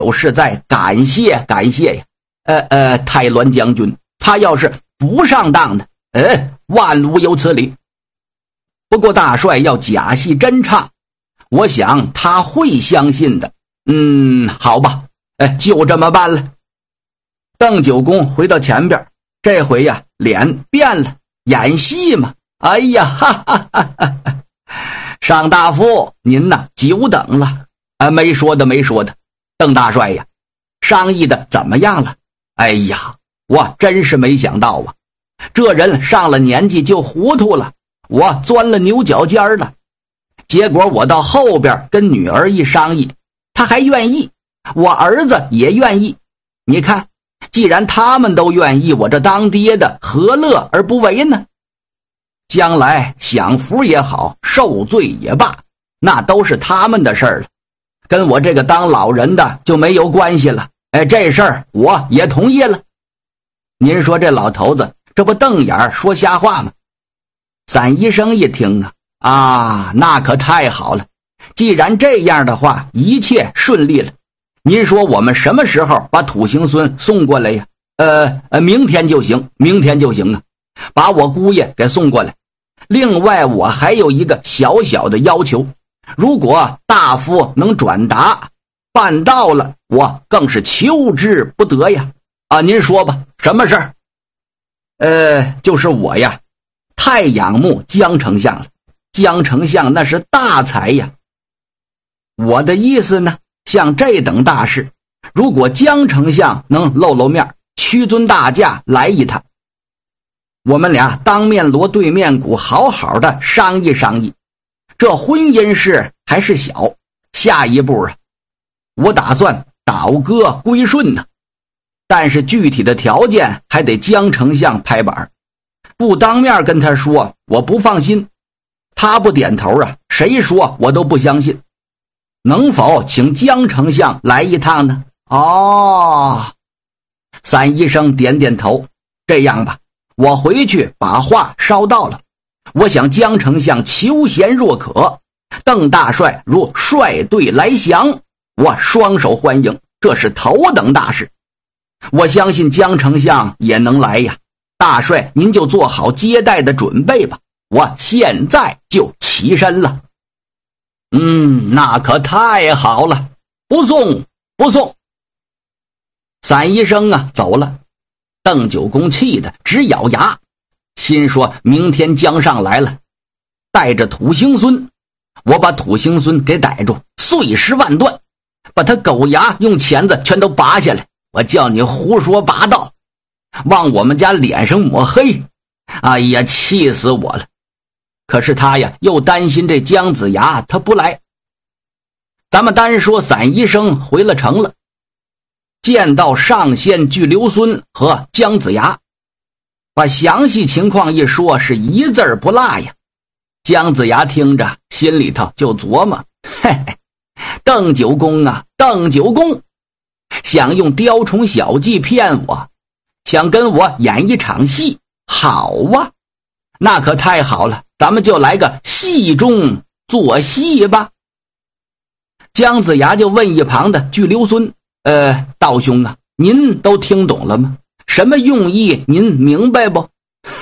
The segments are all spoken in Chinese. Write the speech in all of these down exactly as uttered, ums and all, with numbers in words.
是在感谢感谢呀。呃呃，太鸾将军，他要是不上当的，呃，万无有此理。不过大帅要假戏真唱，我想他会相信的。嗯，好吧，哎，就这么办了。邓九公回到前边，这回呀，脸变了，演戏嘛。哎呀，哈哈哈哈！上大夫，您呐，久等了。啊，没说的，没说的。邓大帅呀，商议的怎么样了？哎呀，我真是没想到啊，这人上了年纪就糊涂了，我钻了牛角尖了。结果我到后边跟女儿一商议，他还愿意，我儿子也愿意。你看，既然他们都愿意，我这当爹的何乐而不为呢？将来享福也好，受罪也罢，那都是他们的事儿了，跟我这个当老人的就没有关系了。哎，这事儿我也同意了。您说这老头子这不瞪眼说瞎话吗？散医生一听啊，啊，那可太好了，既然这样的话，一切顺利了。您说我们什么时候把土行孙送过来呀？呃呃，明天就行，明天就行啊，把我姑爷给送过来。另外我还有一个小小的要求，如果大夫能转达办到了，我更是求之不得呀。啊，您说吧，什么事儿？呃，就是我呀，太仰慕江丞相了。江丞相那是大才呀。我的意思呢，像这等大事，如果江丞相能露露面，屈尊大驾来一趟，我们俩当面锣对面鼓，好好的商议商议。这婚姻事还是小，下一步啊，我打算倒戈归顺呢。但是具体的条件还得江丞相拍板，不当面跟他说我不放心，他不点头啊，谁说我都不相信。能否请江丞相来一趟呢？哦，散医生点点头。这样吧，我回去把话捎到了。我想江丞相求贤若渴，邓大帅如率队来降，我双手欢迎，这是头等大事。我相信江丞相也能来呀，大帅您就做好接待的准备吧，我现在就起身了。嗯，那可太好了，不送不送。散医生啊走了，邓九公气得直咬牙，心说明天江上来了，带着土行孙，我把土行孙给逮住，碎尸万段，把他狗牙用钳子全都拔下来，我叫你胡说八道，往我们家脸上抹黑。哎呀，气死我了。可是他呀又担心这姜子牙他不来。咱们单说散医生回了城了，见到上县巨留孙和姜子牙，把详细情况一说，是一字儿不落呀。姜子牙听着心里头就琢磨，嘿嘿，邓九公啊，邓九公想用雕虫小技骗我，想跟我演一场戏，好啊，那可太好了，咱们就来个戏中做戏吧。姜子牙就问一旁的巨留孙，呃，道兄啊，您都听懂了吗？什么用意您明白不？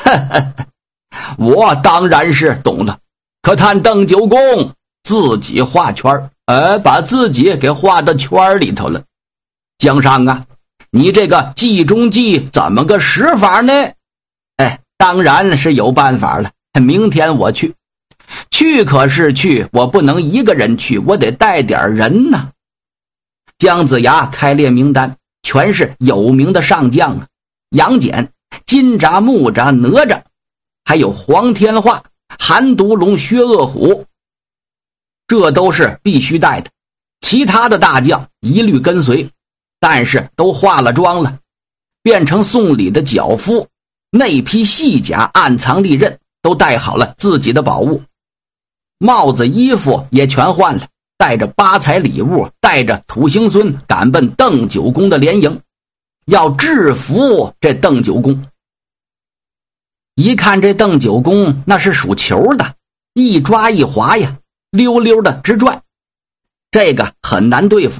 我当然是懂了，可叹邓九公自己画圈，呃，把自己给画到圈里头了。姜尚啊，你这个计中计怎么个使法呢？哎，当然是有办法了，明天我去。去可是去，我不能一个人去，我得带点人呢。姜子牙开列名单，全是有名的上将啊，杨戬、金吒、木吒、哪吒，还有黄天化、韩独龙、薛恶虎，这都是必须带的。其他的大将一律跟随，但是都化了妆了，变成送礼的脚夫，内披细甲，暗藏利刃，都带好了自己的宝物，帽子衣服也全换了，带着八彩礼物，带着土行孙赶奔邓九公的连营，要制服这邓九公。一看这邓九公那是属球的，一抓一滑呀，溜溜的直转，这个很难对付。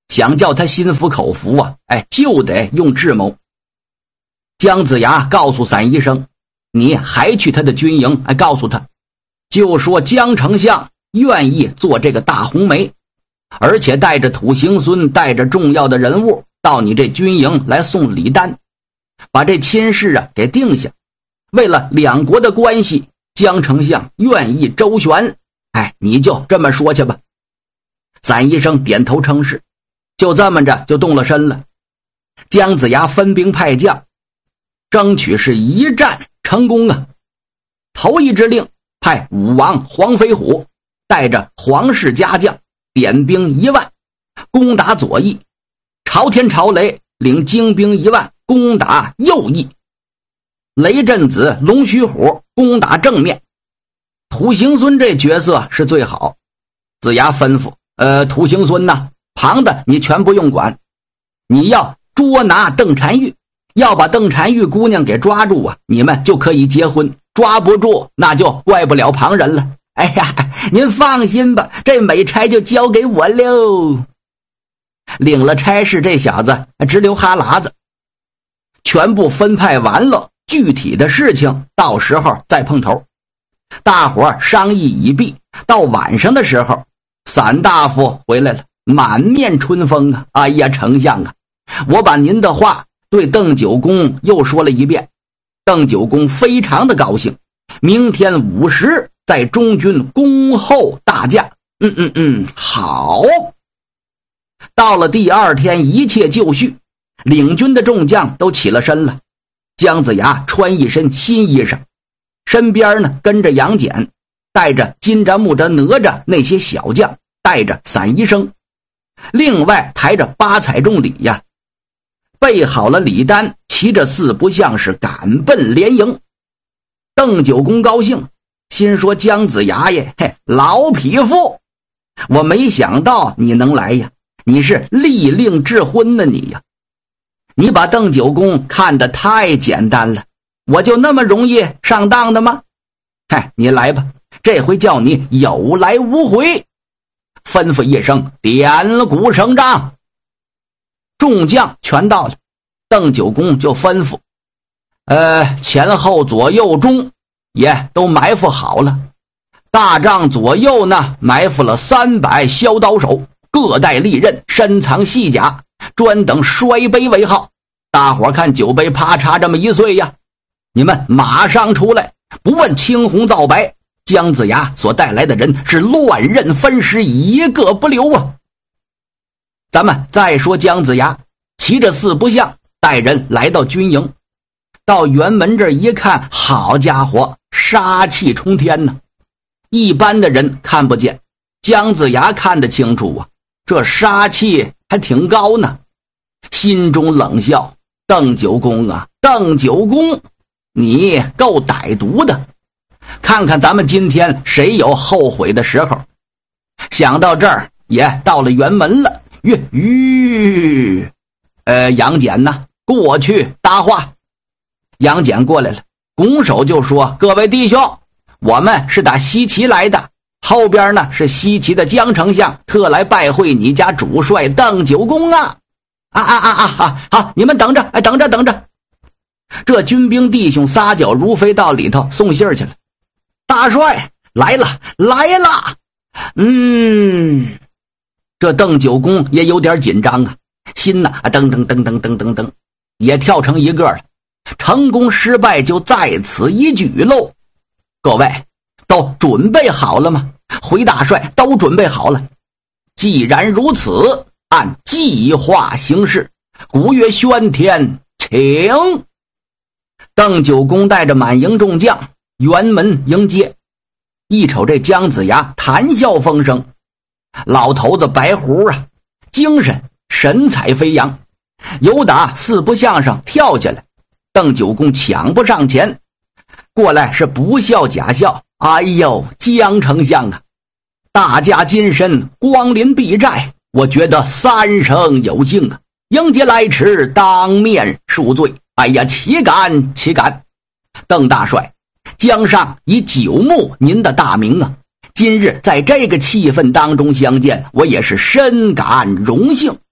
想叫他心服口服啊，哎，就得用智谋。姜子牙告诉散医生，你还去他的军营，哎，告诉他，就说姜丞相愿意做这个大红梅，而且带着土行孙，带着重要的人物到你这军营来送礼单，把这亲事啊给定下。为了两国的关系，姜丞相愿意周旋，哎，你就这么说去吧。散医生点头称是，就这么着就动了身了。姜子牙分兵派将，争取是一战成功啊。头一支令派武王黄飞虎带着皇室家将点兵一万攻打左翼，朝天朝雷领精兵一万攻打右翼，雷震子龙须虎攻打正面。土行孙这角色是最好，子牙吩咐，呃，土行孙呐，旁的你全不用管，你要捉拿邓婵玉，要把邓婵玉姑娘给抓住啊，你们就可以结婚，抓不住那就怪不了旁人了。哎呀，您放心吧，这美差就交给我喽。领了差事，这小子直流哈喇子。全部分派完了，具体的事情到时候再碰头。大伙儿商议已毕，到晚上的时候，散大夫回来了，满面春风啊！哎呀，丞相啊，我把您的话对邓九公又说了一遍，邓九公非常的高兴，明天午时在中军恭候大驾。嗯嗯嗯，好。到了第二天，一切就绪，领军的众将都起了身了。姜子牙穿一身新衣裳，身边呢跟着杨戬，带着金吒、木吒、哪吒那些小将，带着散医生，另外抬着八彩重礼呀，备好了礼单，骑着四不像是赶奔连营。邓九公高兴，心说姜子牙耶，嘿，老匹夫，我没想到你能来呀，你是立令智昏呢你呀。你把邓九公看得太简单了，我就那么容易上当的吗？嗨，你来吧，这回叫你有来无回。吩咐一声，点鼓声仗。众将全到了，邓九公就吩咐，呃，前后左右中也都埋伏好了。大帐左右呢，埋伏了三百削刀手，各带利刃，深藏细甲，专等摔杯为号。大伙看酒杯啪嚓这么一碎呀，你们马上出来，不问青红皂白，姜子牙所带来的人是乱刃分尸，一个不留啊。咱们再说姜子牙骑着四不像带人来到军营，到辕门这一看，好家伙，杀气冲天呢。一般的人看不见，姜子牙看得清楚啊，这杀气还挺高呢。心中冷笑，邓九公啊，邓九公，你够歹毒的，看看咱们今天谁有后悔的时候。想到这儿，也到了辕门了。吁吁，呃，杨戬呢，过去搭话。杨戬过来了，拱手就说：“各位弟兄，我们是打西岐来的，后边呢是西岐的姜丞相，特来拜会你家主帅邓九公啊！啊啊啊啊啊！好，你们等着，哎，等着等着。”这军兵弟兄撒脚如飞到里头送信去了。大帅来了，来了。嗯，这邓九公也有点紧张啊，心呐啊噔噔噔噔噔噔噔，也跳成一个了。成功失败就在此一举喽。各位都准备好了吗？回大帅，都准备好了。既然如此，按计划行事。鼓乐喧天，请。邓九公带着满营众将辕门迎接。一瞅这姜子牙谈笑风生，老头子白胡啊，精神神采飞扬，由打四不像上跳下来，邓九公抢不上前，过来是不笑假笑。哎呦，姜丞相啊，大驾金身，光临敝寨，我觉得三生有幸啊，迎接来迟，当面恕罪。哎呀，岂敢岂敢！邓大帅，姜上以久慕您的大名啊，今日在这个气氛当中相见，我也是深感荣幸。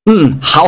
嗯，好，